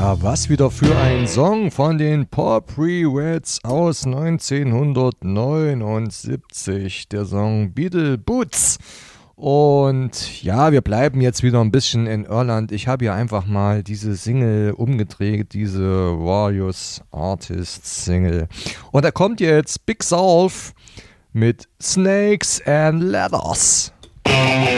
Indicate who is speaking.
Speaker 1: Ja, was wieder für ein Song von den Paupery Reds aus 1979. Der Song Beetle Boots. Und ja, wir bleiben jetzt wieder ein bisschen in Irland. Ich habe hier einfach mal diese Single umgedreht, diese Various Artists Single. Und da kommt jetzt Big Solve mit Snakes and Ladders.